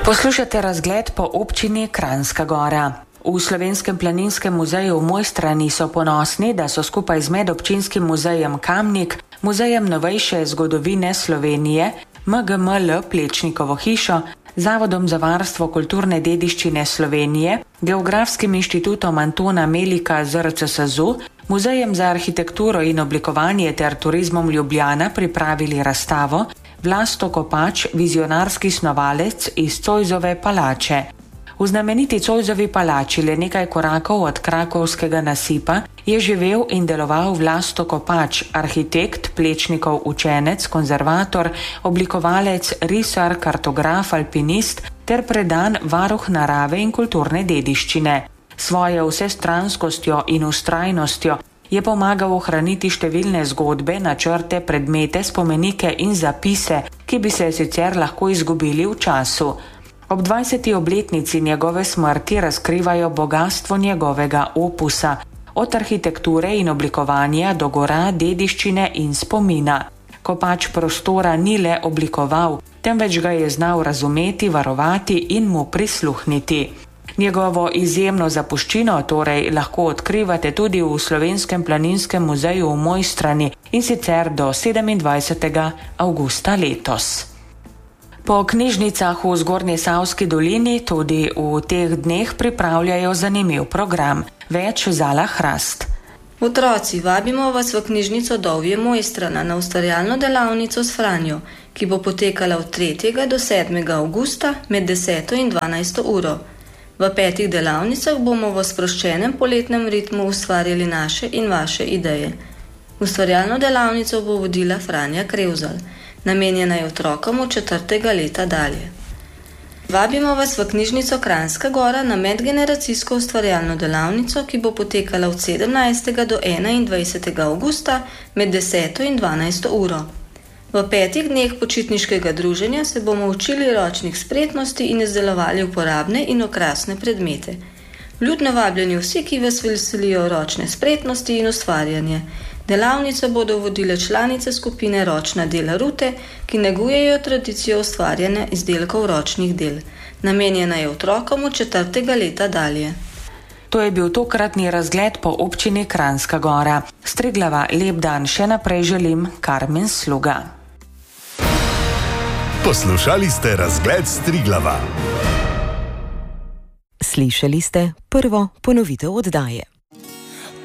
Poslušate razgled po občini Kranjska Gora. V Slovenskem planinskem muzeju v Mojstrani so ponosni, da so skupaj z medobčinskim muzejem Kamnik, muzejem novejše zgodovine Slovenije, MGML Plečnikovo hišo, Zavodom za varstvo kulturne dediščine Slovenije, Geografskim inštitutom Antona Melika ZRC SAZU, Muzejem za arhitekturo in oblikovanje ter turizmom Ljubljana pripravili razstavo Vlasto Kopač, vizionarski snovalec iz Zoisove palače. V znameniti Zoisovi palači, le nekaj korakov od krakovskega nasipa, je živel in deloval Vlasto Kopač, arhitekt, Plečnikov učenec, konzervator, oblikovalec, risar, kartograf, alpinist ter predan varuh narave in kulturne dediščine. Svojo vsestranskostjo in vztrajnostjo je pomagal ohraniti številne zgodbe, načrte, predmete, spomenike in zapise, ki bi se sicer lahko izgubili v času. Ob 20. obletnici njegove smrti razkrivajo bogastvo njegovega opusa, od arhitekture in oblikovanja do gora, dediščine in spomina. Kopač prostora ni le oblikoval, temveč ga je znal razumeti, varovati in mu prisluhniti. Njegovo izjemno zapuščino torej lahko odkrivate tudi v Slovenskem planinskem muzeju v Mojstrani in sicer do 27. avgusta letos. Po knjižnicah v Zgornjesavski dolini tudi v teh dneh pripravljajo zanimiv program. Več Zala Hrast. Otroci, vabimo vas v knjižnico Dovje Mojstrana na ustvarjalno delavnico s Franjo, ki bo potekala od 3. do 7. avgusta med 10. in 12. uro. V 5 delavnicah bomo v sproščenem poletnem ritmu ustvarjali naše in vaše ideje. Ustvarjalno delavnico bo vodila Franja Krevzal. Namenjena je otrokom od 4. leta dalje. Vabimo vas v knjižnico Kranjska Gora na medgeneracijsko ustvarjalno delavnico, ki bo potekala od 17. do 21. avgusta med 10. in 12. uro. V 5 dneh počitniškega druženja se bomo učili ročnih spretnosti in izdelovali uporabne in okrasne predmete. Vljudno vabljeni vsi, ki vas veselijo ročne spretnosti in ustvarjanje. Delavnice bodo vodile članice skupine Ročna dela Rute, ki negujejo tradicijo ustvarjanja izdelkov ročnih del. Namenjena je otrokom od 4. leta dalje. To je bil tokratni razgled po občini Kranjska Gora. S Triglava lep dan še naprej želim, Karmen Sluga. Poslušali ste razgled s Triglava. Slišali ste prvo ponovitev oddaje.